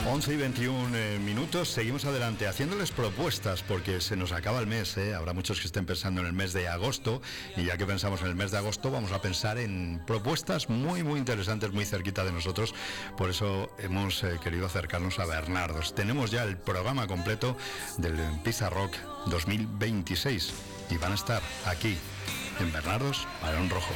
11 y 21 minutos, seguimos adelante haciéndoles propuestas porque se nos acaba el mes, habrá muchos que estén pensando en el mes de agosto y ya que pensamos en el mes de agosto vamos a pensar en propuestas muy interesantes, muy cerquita de nosotros, por eso hemos querido acercarnos a Bernardos. Tenemos ya el programa completo del Pizza Rock 2026 y van a estar aquí en Bernardos, Barón Rojo.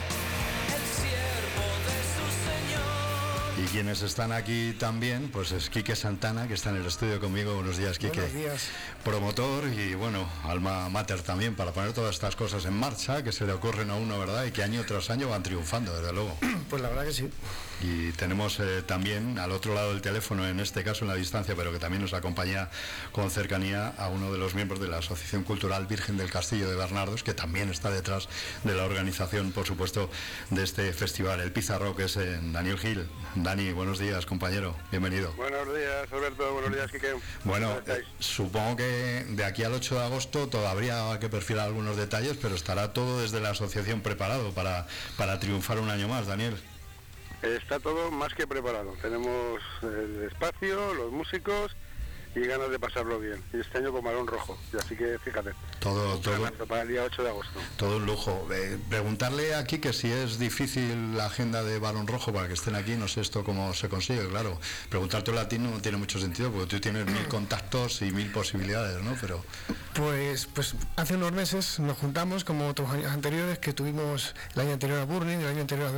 Y quienes están aquí también, pues es Quique Santana, que está en el estudio conmigo. Buenos días, Quique. Buenos días. Promotor y, bueno, alma mater también para poner todas estas cosas en marcha, que se le ocurren a uno, ¿verdad? Y que año tras año van triunfando, desde luego. Pues la verdad que sí. Y tenemos también al otro lado del teléfono, en este caso en la distancia, pero que también nos acompaña con cercanía, a uno de los miembros de la Asociación Cultural Virgen del Castillo de Bernardos, que también está detrás de la organización, por supuesto, de este festival, el Pizza Rock, es Daniel Gil. Dani, buenos días, compañero, bienvenido. Buenos días, Alberto, buenos días, Quique. Bueno, supongo que de aquí al 8 de agosto todavía hay que perfilar algunos detalles, pero estará todo desde la asociación preparado para triunfar un año más, Daniel. Está todo más que preparado. Tenemos el espacio, los músicos y ganas de pasarlo bien. Y este año con Barón Rojo. Y así que fíjate. Todo para el día 8 de agosto. Todo un lujo. Preguntarle aquí que si es difícil la agenda de Barón Rojo para que estén aquí, no sé esto cómo se consigue, claro. Preguntártelo a ti no tiene mucho sentido porque tú tienes 1000 contactos y 1000 posibilidades, ¿no? Pero Pues hace unos meses nos juntamos, como otros años anteriores, que tuvimos el año anterior a Burning, el año anterior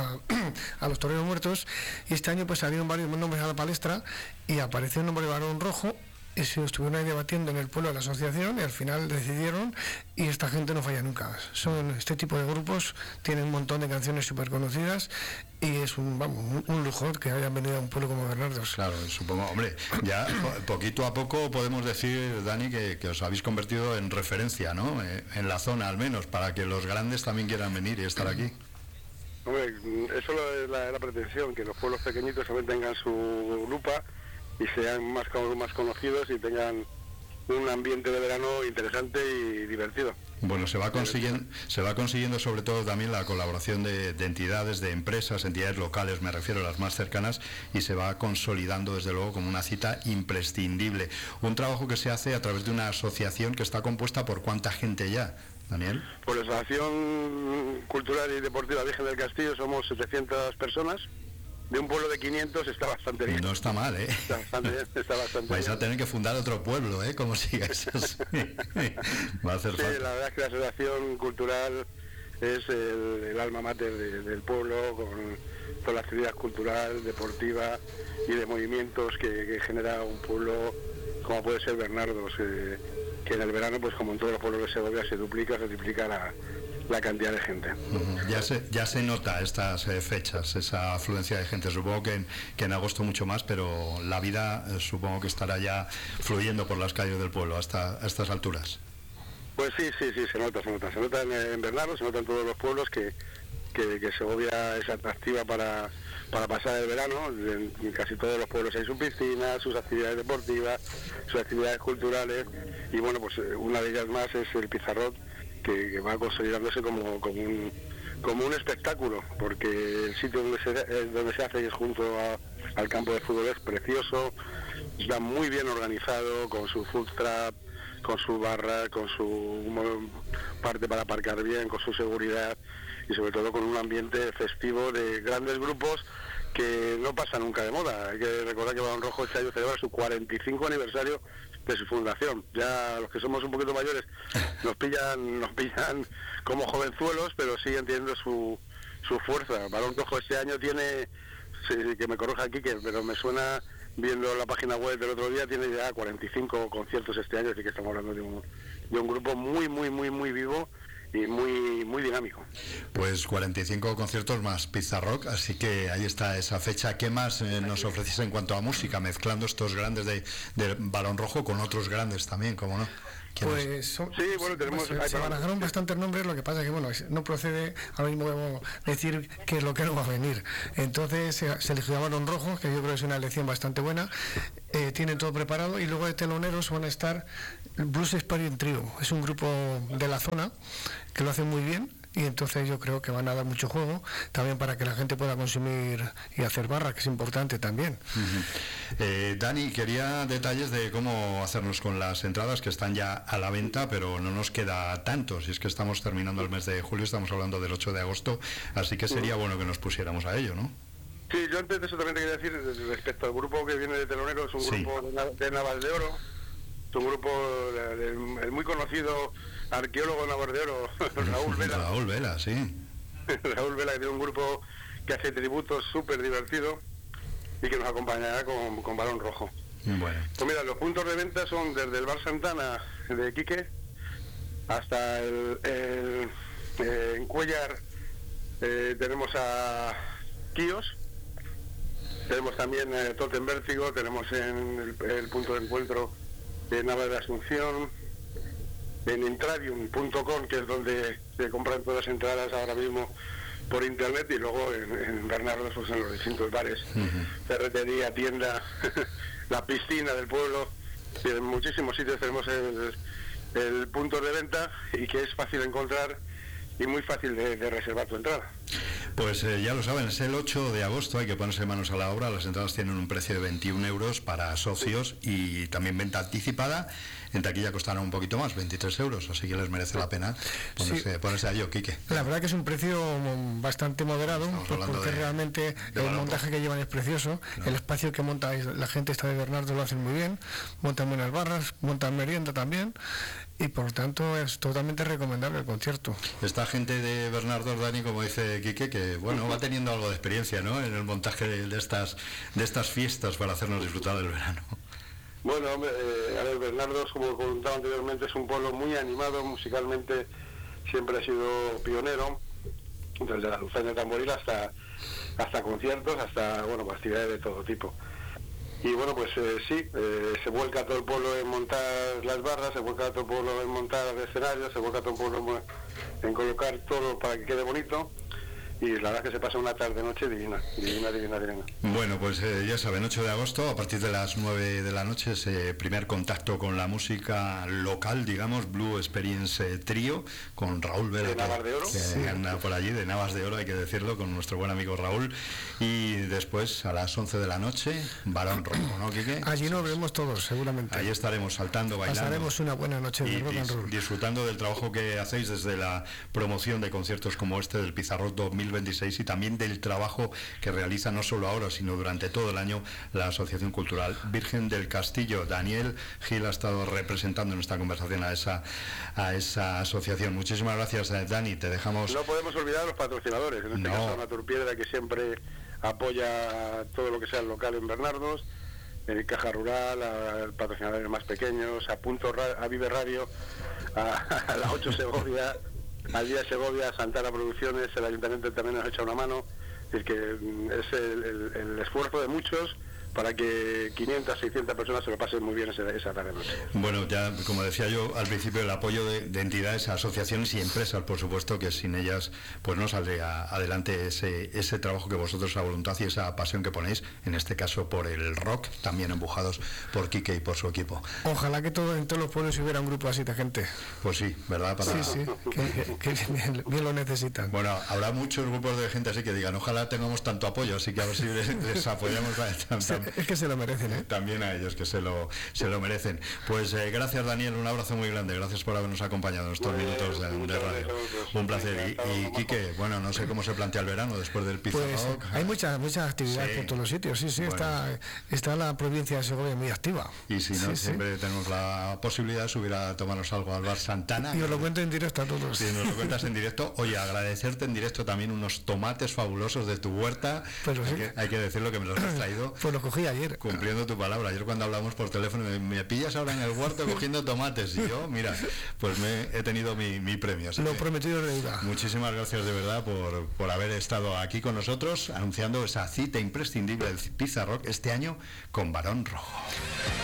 a los Toreros Muertos, y este año pues salieron varios nombres a la palestra y apareció el nombre de Barón Rojo. Y se estuvieron ahí debatiendo en el pueblo de la asociación y al final decidieron, y esta gente no falla nunca. Son este tipo de grupos, tienen un montón de canciones súper conocidas y es un lujo que hayan venido a un pueblo como Bernardos. Claro, supongo, hombre, ya poquito a poco podemos decir, Dani, que os habéis convertido en referencia, ¿no? En la zona al menos, para que los grandes también quieran venir y estar aquí. Hombre, eso es la pretensión, que los pueblos pequeñitos también tengan su lupa y sean más conocidos y tengan un ambiente de verano interesante y divertido. Bueno, se va consiguiendo sobre todo también la colaboración de entidades, de empresas, entidades locales, me refiero a las más cercanas, y se va consolidando desde luego como una cita imprescindible. Un trabajo que se hace a través de una asociación que está compuesta por ¿cuánta gente ya, Daniel? Por la Asociación Cultural y Deportiva Virgen del Castillo somos 700 personas. De un pueblo de 500 está bastante bien. No está mal, Está bastante bien, está bastante Vais bien. a tener que fundar otro pueblo, como sigáis así. Va a hacer falta. Sí, la verdad es que la asociación cultural es el alma mater del pueblo, con la actividad cultural, deportiva y de movimientos que genera un pueblo como puede ser Bernardos, que en el verano, pues como en todos los pueblos de Segovia, se triplica la cantidad de gente. Ya se nota estas fechas, esa afluencia de gente. Supongo que en agosto mucho más, pero la vida supongo que estará ya fluyendo por las calles del pueblo hasta a estas alturas. Pues sí, se nota en Bernardo, se nota en todos los pueblos que Segovia es atractiva para pasar el verano. En casi todos los pueblos hay sus piscinas, sus actividades deportivas, sus actividades culturales, y bueno, pues una de ellas más es el Pizza Rock, que va consolidándose como un espectáculo, porque el sitio donde se hace es junto al campo de fútbol, es precioso, está muy bien organizado, con su food trap, con su barra, con su parte para aparcar bien, con su seguridad y sobre todo con un ambiente festivo de grandes grupos que no pasa nunca de moda. Hay que recordar que Barón Rojo este año celebra su 45 aniversario de su fundación. Ya los que somos un poquito mayores nos pillan como jovenzuelos, pero siguen teniendo su fuerza. Barón Rojo este año tiene, sí, que me corrija aquí, pero me suena, viendo la página web del otro día, tiene ya 45 conciertos este año, así que estamos hablando de un grupo muy vivo y muy dinámico. Pues 45 conciertos más Pizza Rock, así que ahí está esa fecha. ¿Qué más nos ofrecéis en cuanto a música, mezclando estos grandes de Barón Rojo con otros grandes también, cómo no? Pues sí, bueno, tenemos... se barajaron bastantes nombres, lo que pasa es que bueno, no procede ahora mismo decir qué es lo que no va a venir. Entonces se eligió a Barón Rojo, que yo creo que es una elección bastante buena. Tienen todo preparado, y luego de teloneros van a estar Blues Experience Trio. Es un grupo de la zona que lo hacen muy bien, y entonces yo creo que van a dar mucho juego, también para que la gente pueda consumir y hacer barra, que es importante también. Dani, quería detalles de cómo hacernos con las entradas que están ya a la venta, pero no nos queda tanto, si es que estamos terminando el mes de julio, estamos hablando del 8 de agosto, así que sería bueno que nos pusiéramos a ello, ¿no? Sí, yo antes de eso también te quería decir, respecto al grupo que viene de telonero, es un grupo de Navas de Oro, es un grupo el muy conocido arqueólogo Navas de Oro, Raúl Vela. Raúl Vela, sí. Raúl Vela, que tiene un grupo que hace tributos súper divertido y que nos acompañará con Balón Rojo. Bueno. Pues mira, los puntos de venta son desde el Bar Santana de Quique hasta en Cuellar, tenemos a Quíos, tenemos también Totem Vértigo, tenemos en el punto de encuentro de Navas de Asunción, en intradium.com, que es donde se compran todas las entradas ahora mismo por internet, y luego en Bernardos, pues en los distintos bares, ferretería, tienda, la piscina del pueblo, y en muchísimos sitios tenemos el punto de venta, y que es fácil de encontrar y muy fácil de reservar tu entrada. Pues ya lo saben, es el 8 de agosto, hay que ponerse manos a la obra. Las entradas tienen un precio de 21 euros para socios y también venta anticipada. En taquilla costará un poquito más, 23 euros, así que les merece la pena ponerse a ello, Quique. La verdad que es un precio bastante moderado, porque realmente el montaje que llevan es precioso, el espacio que monta la gente está de Bernardo lo hacen muy bien, montan buenas barras, montan merienda también, y por lo tanto es totalmente recomendable el concierto. Esta gente de Bernardo, Dani, como dice Quique, que bueno, va teniendo algo de experiencia, ¿no?, en el montaje de estas fiestas para hacernos disfrutar del verano. Bueno, hombre, a ver, Bernardos, como comentaba anteriormente, es un pueblo muy animado, musicalmente siempre ha sido pionero, desde la Luzana de Tamboril hasta conciertos, hasta, actividades de todo tipo. Y bueno, pues se vuelca todo el pueblo en montar las barras, se vuelca todo el pueblo en montar escenarios, se vuelca todo el pueblo en colocar todo para que quede bonito. Y la verdad que se pasa una tarde-noche divina. Bueno, pues ya saben, 8 de agosto, a partir de las 9 de la noche, ese primer contacto con la música local, digamos, Blue Experience Trío, con Raúl Vela, de Navas de Oro, que anda por allí, de Navas de Oro, hay que decirlo, con nuestro buen amigo Raúl. Y después, a las 11 de la noche, Balón Rojo, ¿no, Quique? Allí nos vemos todos, seguramente. Allí estaremos saltando, bailando. Pasaremos una buena noche de rock and roll. Disfrutando del trabajo que hacéis desde la promoción de conciertos como este del Pizarrock 2026 y también del trabajo que realiza no solo ahora, sino durante todo el año la Asociación Cultural Virgen del Castillo. Daniel Gil ha estado representando en esta conversación a esa asociación. Muchísimas gracias, Dani, te dejamos... No podemos olvidar a los patrocinadores, en este caso a Naturpiedra, que siempre apoya todo lo que sea local en Bernardos, Caja Rural, a patrocinadores más pequeños, a Vive Radio, a la 8 Segovia, al Día Segovia, Santana Producciones, el Ayuntamiento también nos echa una mano. Es que es el esfuerzo de muchos para que 500, 600 personas se lo pasen muy bien esa tarde-noche. Bueno, ya como decía yo al principio, el apoyo de entidades, asociaciones y empresas, por supuesto, que sin ellas pues no saldría adelante ese trabajo que vosotros, a voluntad y esa pasión que ponéis, en este caso por el rock, también empujados por Quique y por su equipo. Ojalá que en todos los pueblos hubiera un grupo así de gente. Pues sí, ¿verdad? Sí, que bien lo necesitan. Bueno, habrá muchos grupos de gente así que digan, ojalá tengamos tanto apoyo, así que a ver si les apoyamos tanto. Es que se lo merecen, ¿eh? También a ellos, que se lo merecen. Pues gracias, Daniel, un abrazo muy grande, gracias por habernos acompañado en estos minutos de radio. Un placer. Y Quique, bueno, no sé cómo se plantea el verano después del Pizarrock. Pues hay muchas actividades por todos los sitios, sí, bueno. está la provincia de Segovia muy activa. Y si no, siempre tenemos la posibilidad de subir a tomarnos algo al Bar Santana. Y os lo cuento en directo a todos. Si nos lo cuentas en directo. Oye, agradecerte en directo también unos tomates fabulosos de tu huerta. Pero hay que decirlo, que me los has traído. Pues los cogí ayer. Cumpliendo tu palabra. Ayer cuando hablamos por teléfono, me pillas ahora en el huerto cogiendo tomates. Y yo, mira, pues he tenido mi premio. Lo prometido es deuda. Muchísimas gracias de verdad por haber estado aquí con nosotros, anunciando esa cita imprescindible del Pizarrock este año con Balón Rojo.